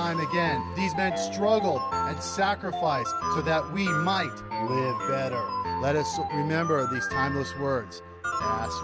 time again, these men struggled and sacrificed so that we might live better. Let us remember these timeless words. Ask